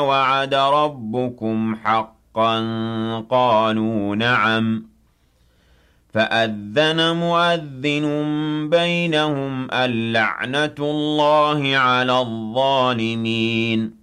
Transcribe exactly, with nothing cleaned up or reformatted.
وعد ربكم حقا قالوا نعم فأذن مؤذن بينهم اللعنة الله على الظالمين